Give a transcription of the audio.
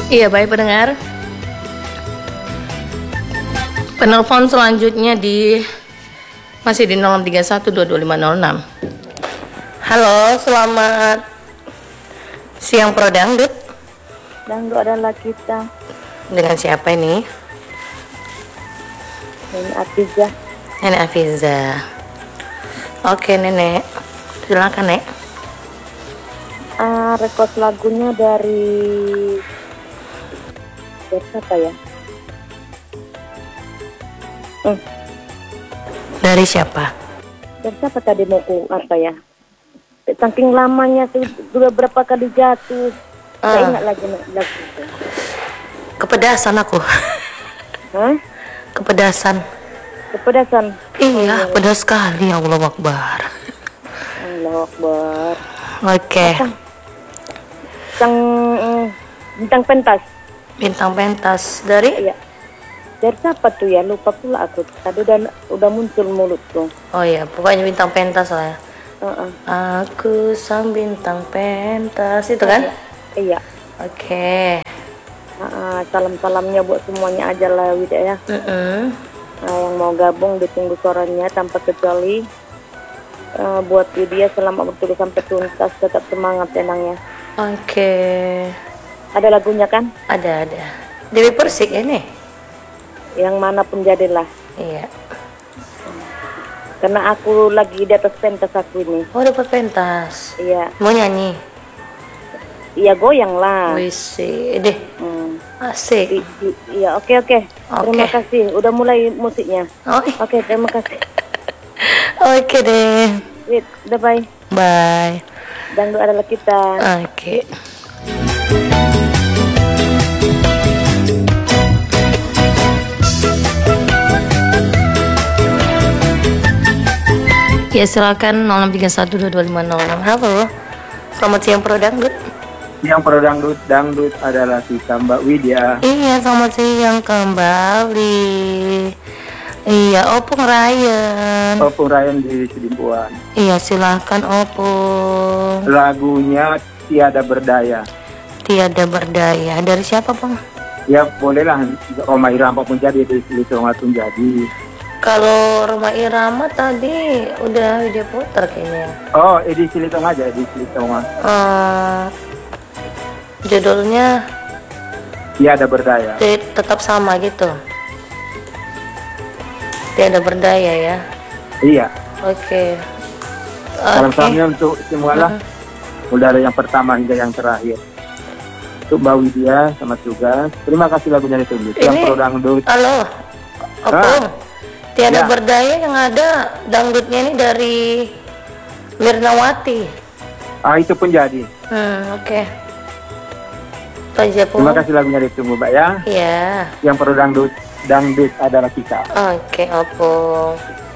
Iya, baik pendengar. Penelpon selanjutnya masih di 0631225506. Halo, selamat siang Pro Dangdut. Dangdut adalah kita. Dengan siapa ini? Nenek Afiza. Nenek Afiza. Oke, Nenek. Silakan, Nek. Rekod lagunya dari siapa ya? Dari siapa? Dari siapa tadi mau apa ya? Saking lamanya sudah berapa kali jatuh. Saya ingat lagi lagu. Kepedasan aku. Hah? Kepedasan. Kepedasan. Iya, pedas sekali. Allahu Akbar. Allahu Akbar. Oke. Bintang pentas. Bintang pentas dari? Iya. Dari siapa tuh ya? Lupa pula aku. Tadi udah muncul mulutku. Oh iya, pokoknya bintang pentas lah ya. Uh-uh. Aku sang bintang pentas itu kan? Iya. Oke. Salam-salamnya buat semuanya aja lah Wida ya. Yang mau gabung ditunggu suaranya tanpa kecuali. Buat Widya selamat bertugas sampai tuntas, tetap semangat tenangnya. Oke. Ada lagunya kan? Ada. Dewi Persik ini. Yang mana pun jadilah. Iya. Karena aku lagi di atas pentas aku ini. Oh, dapat pentas. Iya. Mau nyanyi? Iya, goyang lah. Wis, deh. Asik. Iya, oke. Terima kasih. Udah mulai musiknya. Oh. Oke, terima kasih. Oke deh. Wait, udah bye. Bye. Dangdut adalah kita. Oke. Ya silakan 0631225506. Halo. Selamat siang Pro Dangdut. Siang Pro Dangdut, Dangdut adalah kita Mbak Widya. Iya, selamat siang kembali. Iya, Opung Ryan. Opung Ryan di Sidimpuan. Iya, silahkan Opung. Lagunya Tiada Berdaya. Tiada Berdaya. Dari siapa, Bang? Ya bolehlah, Roma Irama pun jadi, di Silitonga pun jadi. Kalau Roma Irama tadi udah dia putar kayaknya. Oh, di Silitonga aja, di Silitonga. Judulnya Tiada Berdaya. Tetap sama gitu. Tiada Berdaya ya. Iya. Oke. Salam-salamnya untuk semualah. Mulai dari yang pertama hingga yang terakhir. Untuk Mbak Widya, selamat tugas. Terima kasih lagunya ditunggu. Yang Pro Dangdut. Halo. Opung. Tiada Berdaya yang ada dangdutnya ini dari Mirnawati. Itu pun jadi. Oke. Terima kasih lagunya ditunggu, Mbak ya. Iya. Yang Pro Dangdut adalah kita. Oke, Opung.